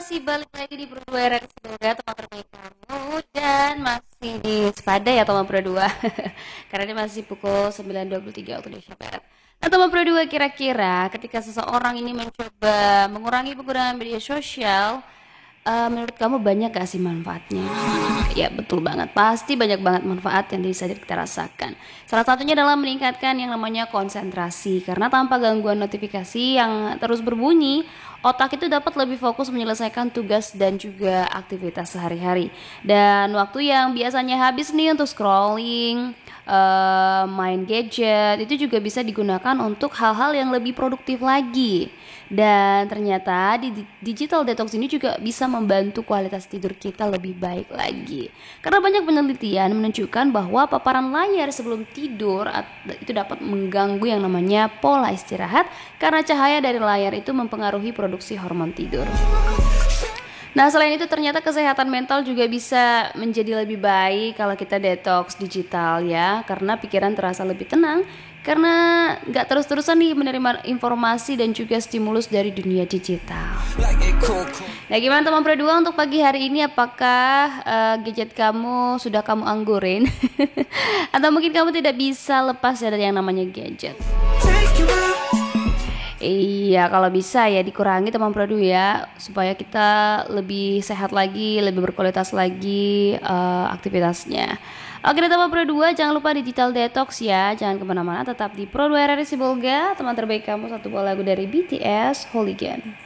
masih balik lagi di Pro 2 RX semoga teman terbaik kamu dan masih di Sepada ya teman Pro 2 karena ini masih pukul 9.23 waktu Indonesia Barat. Nah teman Pro 2 kira-kira ketika seseorang ini mencoba mengurangi penggunaan media sosial, menurut kamu banyak gak sih manfaatnya? Ya betul banget, pasti banyak banget manfaat yang bisa kita rasakan. Salah satunya adalah meningkatkan yang namanya konsentrasi. Karena tanpa gangguan notifikasi yang terus berbunyi, otak itu dapat lebih fokus menyelesaikan tugas dan juga aktivitas sehari-hari. Dan waktu yang biasanya habis nih untuk scrolling, main gadget, itu juga bisa digunakan untuk hal-hal yang lebih produktif lagi. Dan ternyata di digital detox ini juga bisa membantu kualitas tidur kita lebih baik lagi. Karena banyak penelitian menunjukkan bahwa paparan layar sebelum tidur itu dapat mengganggu yang namanya pola istirahat karena cahaya dari layar itu mempengaruhi produksi hormon tidur. Nah, selain itu ternyata kesehatan mental juga bisa menjadi lebih baik kalau kita detox digital ya, karena pikiran terasa lebih tenang, karena nggak terus-terusan nih menerima informasi dan juga stimulus dari dunia digital. Nah, gimana teman Pro 2 untuk pagi hari ini? Apakah gadget kamu sudah kamu anggurin? Atau mungkin kamu tidak bisa lepas dari yang namanya gadget? Iya, kalau bisa ya dikurangi teman Produ ya, supaya kita lebih sehat lagi, lebih berkualitas lagi aktivitasnya. Oke deh teman Pro 2, jangan lupa digital detox ya, jangan kemana-mana, tetap di Pro 2 RRI Sibolga, teman terbaik kamu satu buah lagu dari BTS, Hooligan.